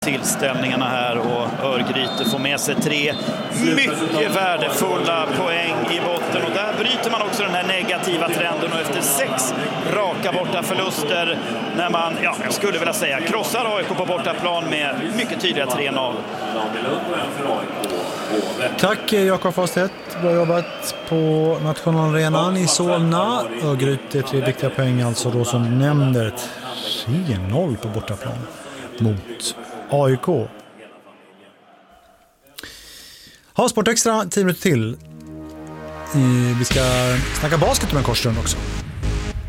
tillställningarna här och Örgryte får med sig 3 mycket värdefulla poäng i botten, och där bryter man också den här negativa trenden och efter 6 raka borta förluster när man, jag skulle vilja säga, krossar AIK på bortaplan med mycket tydliga 3-0. Tack Jakob Fasthet, bra jobbat på Nationalarenan i Solna. Örgryte 3 viktiga poäng alltså då, som nämner 3-0 på bortaplan mot AIK. Ha, Sportextra 10 minuter till. Vi ska snacka basket om en kort stund också.